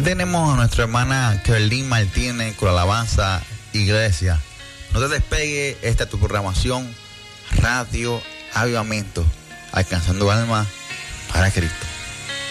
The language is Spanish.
tenemos a nuestra hermana Kerlin Martínez con la alabanza Iglesia. No te despegue, esta es tu programación Radio Avivamiento, alcanzando almas para Cristo.